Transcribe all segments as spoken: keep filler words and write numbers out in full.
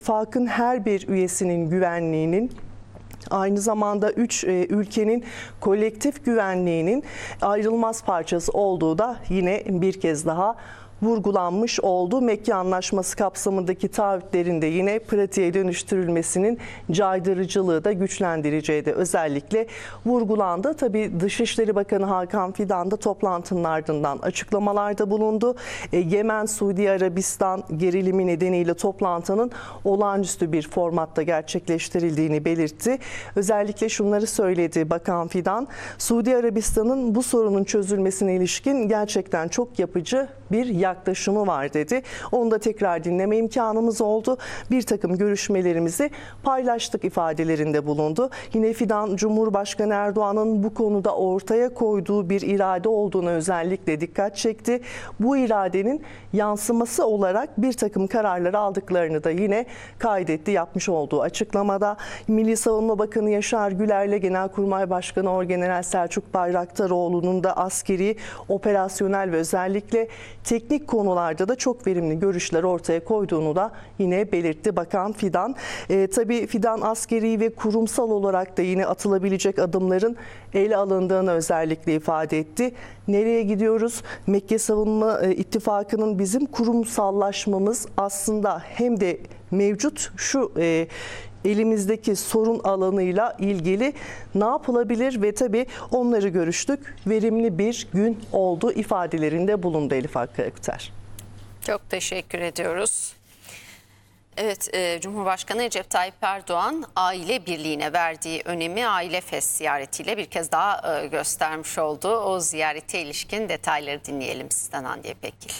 İttifakın her bir üyesinin güvenliğinin, aynı zamanda üç e, ülkenin kolektif güvenliğinin ayrılmaz parçası olduğu da yine bir kez daha vurgulanmış oldu. Mekke Anlaşması kapsamındaki taahhütlerin de yine pratiğe dönüştürülmesinin caydırıcılığı da güçlendireceği de özellikle vurgulandı. Tabii Dışişleri Bakanı Hakan Fidan da toplantının ardından açıklamalarda bulundu. E, Yemen, Suudi Arabistan gerilimi nedeniyle toplantının olağanüstü bir formatta gerçekleştirildiğini belirtti. Özellikle şunları söyledi Bakan Fidan: Suudi Arabistan'ın bu sorunun çözülmesine ilişkin gerçekten çok yapıcı bir yaklaşımı var dedi. Onu da tekrar dinleme imkanımız oldu. Bir takım görüşmelerimizi paylaştık ifadelerinde bulundu. Yine Fidan, Cumhurbaşkanı Erdoğan'ın bu konuda ortaya koyduğu bir irade olduğuna özellikle dikkat çekti. Bu iradenin yansıması olarak bir takım kararlar aldıklarını da yine kaydetti yapmış olduğu açıklamada. Milli Savunma Bakanı Yaşar Güler'le Genelkurmay Başkanı Orgeneral Selçuk Bayraktaroğlu'nun da askeri, operasyonel ve özellikle teknik konularda da çok verimli görüşler ortaya koyduğunu da yine belirtti Bakan Fidan. E, tabii Fidan askeri ve kurumsal olarak da yine atılabilecek adımların ele alındığını özellikle ifade etti. Nereye gidiyoruz? Mekke Savunma e, İttifakı'nın bizim kurumsallaşmamız aslında hem de mevcut şu e, elimizdeki sorun alanıyla ilgili ne yapılabilir ve tabii onları görüştük. Verimli bir gün oldu ifadelerinde bulundu Elif Hakkı Aktar. Çok teşekkür ediyoruz. Evet, e, Cumhurbaşkanı Recep Tayyip Erdoğan aile birliğine verdiği önemi Aile Fest ziyaretiyle bir kez daha e, göstermiş oldu. O ziyarete ilişkin detayları dinleyelim sizden Hande Pekil.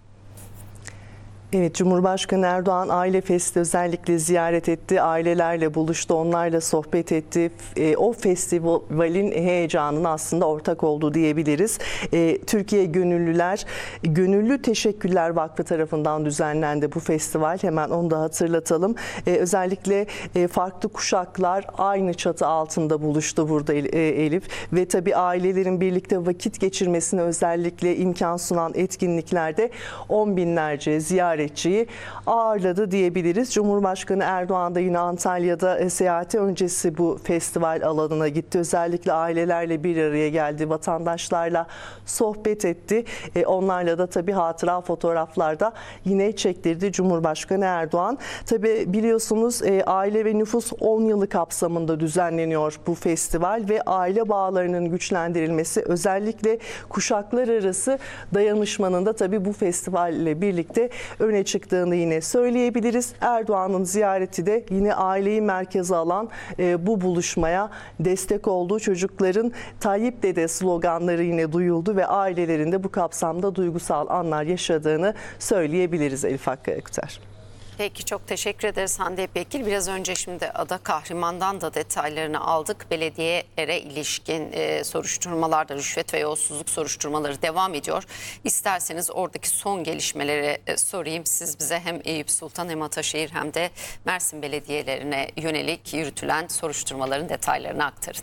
Evet, Cumhurbaşkanı Erdoğan Aile Fest'i özellikle ziyaret etti. Ailelerle buluştu, onlarla sohbet etti. E, o festivalin heyecanına aslında ortak oldu diyebiliriz. E, Türkiye Gönüllüler, Gönüllü Teşekkürler Vakfı tarafından düzenlendi bu festival. Hemen onu da hatırlatalım. E, özellikle e, farklı kuşaklar aynı çatı altında buluştu burada e, Elif. Ve tabii ailelerin birlikte vakit geçirmesine özellikle imkan sunan etkinliklerde on binlerce ziyaret ağırladı diyebiliriz. Cumhurbaşkanı Erdoğan da yine Antalya'da seyahati öncesi bu festival alanına gitti. Özellikle ailelerle bir araya geldi. Vatandaşlarla sohbet etti. Onlarla da tabii hatıra fotoğraflarda yine çektirdi Cumhurbaşkanı Erdoğan. Tabii biliyorsunuz aile ve nüfus on yılı kapsamında düzenleniyor bu festival ve aile bağlarının güçlendirilmesi, özellikle kuşaklar arası dayanışmanın da tabii bu festivalle birlikte öne çıktığını yine söyleyebiliriz. Erdoğan'ın ziyareti de yine aileyi merkeze alan e, bu buluşmaya destek oldu. Çocukların Tayyip Dede sloganları yine duyuldu ve ailelerin de bu kapsamda duygusal anlar yaşadığını söyleyebiliriz Elif Hakkı Aktar. Peki, çok teşekkür ederiz Hande Pekil. Biraz önce şimdi Ada Kahraman'dan da detaylarını aldık. Belediyelere ilişkin e, soruşturmalarda rüşvet ve yolsuzluk soruşturmaları devam ediyor. İsterseniz oradaki son gelişmeleri e, sorayım. Siz bize hem Eyüp Sultan hem Ataşehir hem de Mersin belediyelerine yönelik yürütülen soruşturmaların detaylarını aktarın.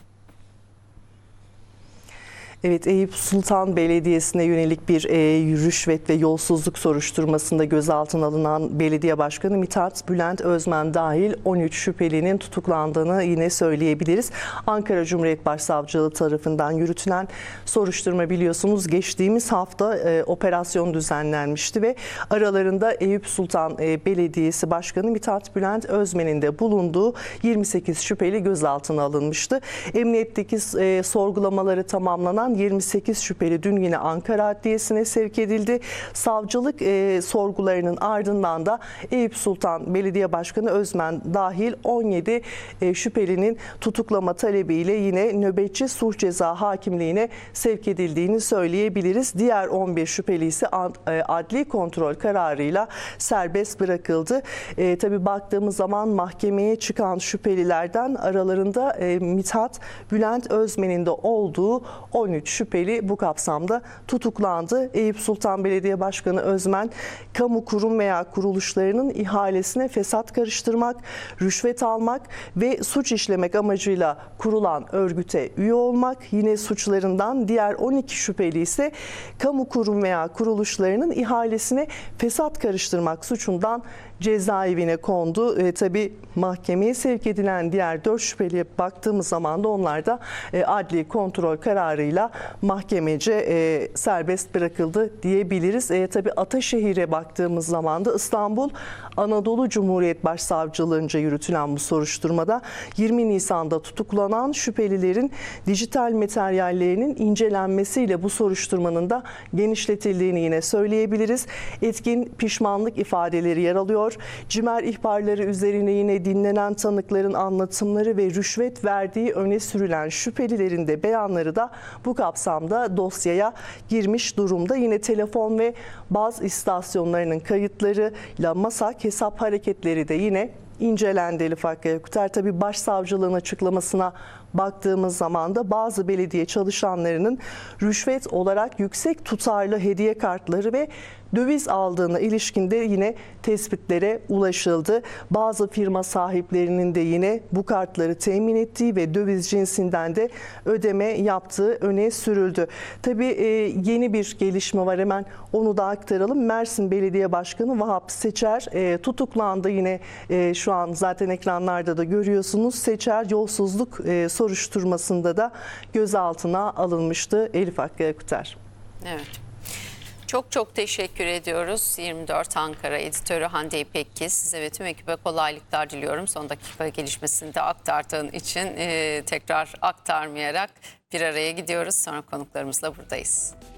Evet, Eyüp Sultan Belediyesi'ne yönelik bir e, rüşvet ve yolsuzluk soruşturmasında gözaltına alınan belediye başkanı Mithat Bülent Özmen dahil on üç şüphelinin tutuklandığını yine söyleyebiliriz. Ankara Cumhuriyet Başsavcılığı tarafından yürütülen soruşturma biliyorsunuz geçtiğimiz hafta e, operasyon düzenlenmişti ve aralarında Eyüp Sultan e, Belediyesi Başkanı Mithat Bülent Özmen'in de bulunduğu yirmi sekiz şüpheli gözaltına alınmıştı. Emniyetteki e, sorgulamaları tamamlanan yirmi sekiz şüpheli dün yine Ankara Adliyesi'ne sevk edildi. Savcılık e, sorgularının ardından da Eyüp Sultan Belediye Başkanı Özmen dahil on yedi e, şüphelinin tutuklama talebiyle yine nöbetçi sulh ceza hakimliğine sevk edildiğini söyleyebiliriz. Diğer on bir şüpheli ise adli kontrol kararıyla serbest bırakıldı. E, tabii baktığımız zaman mahkemeye çıkan şüphelilerden aralarında e, Mithat Bülent Özmen'in de olduğu on üç şüpheli bu kapsamda tutuklandı. Eyüp Sultan Belediye Başkanı Özmen, kamu kurum veya kuruluşlarının ihalesine fesat karıştırmak, rüşvet almak ve suç işlemek amacıyla kurulan örgüte üye olmak, yine suçlarından diğer on iki şüpheli ise kamu kurum veya kuruluşlarının ihalesine fesat karıştırmak suçundan cezaevine kondu. E, tabii mahkemeye sevk edilen diğer dört şüpheliye baktığımız zaman da onlar da e, adli kontrol kararıyla mahkemece e, serbest bırakıldı diyebiliriz. E, tabii Ataşehir'e baktığımız zaman da İstanbul Anadolu Cumhuriyet Başsavcılığınca yürütülen bu soruşturmada yirmi Nisan'da tutuklanan şüphelilerin dijital materyallerinin incelenmesiyle bu soruşturmanın da genişletildiğini yine söyleyebiliriz. Etkin pişmanlık ifadeleri yer alıyor. CİMER ihbarları üzerine yine dinlenen tanıkların anlatımları ve rüşvet verdiği öne sürülen şüphelilerin de beyanları da bu kapsamda dosyaya girmiş durumda. Yine telefon ve baz istasyonlarının kayıtlarıyla MASAK hesap hareketleri de yine incelendi Elif Hakkı Yakuter. Tabii başsavcılığın açıklamasına baktığımız zaman da bazı belediye çalışanlarının rüşvet olarak yüksek tutarlı hediye kartları ve döviz aldığına ilişkinde yine tespitlere ulaşıldı. Bazı firma sahiplerinin de yine bu kartları temin ettiği ve döviz cinsinden de ödeme yaptığı öne sürüldü. Tabii e, yeni bir gelişme var, hemen onu da aktaralım. Mersin Belediye Başkanı Vahap Seçer e, tutuklandı. Yine e, şu an zaten ekranlarda da görüyorsunuz. Seçer yolsuzluk e, soruşturmasında da gözaltına alınmıştı Elif Hakkı Yakuter. Evet. Çok çok teşekkür ediyoruz. yirmi dört Ankara editörü Hande İpekgil. Size ve tüm ekibe kolaylıklar diliyorum. Son dakika gelişmesini de aktardığın için e, tekrar aktarmayarak bir araya gidiyoruz. Sonra konuklarımızla buradayız.